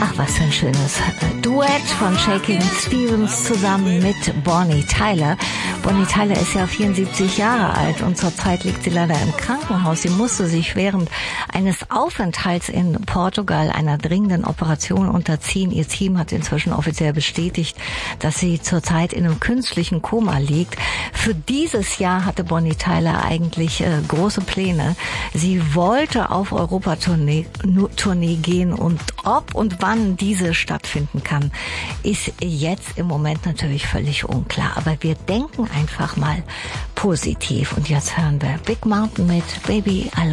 Ach, was für ein schönes Duett von Shakin' Stevens zusammen mit Bonnie Tyler. Bonnie Tyler ist ja 74 Jahre alt und zurzeit liegt sie leider im Krankenhaus. Sie musste sich während eines Aufenthalts in Portugal einer dringenden Operation unterziehen. Ihr Team hat inzwischen offiziell bestätigt, dass sie zurzeit in einem künstlichen Koma liegt. Für dieses Jahr hatte Bonnie Tyler eigentlich große Pläne. Sie wollte auf Europa-Tournee gehen und ob und wann diese stattfinden kann, ist jetzt im Moment natürlich völlig unklar. Aber wir denken einfach mal positiv. Und jetzt hören wir Big Mountain mit Baby I Love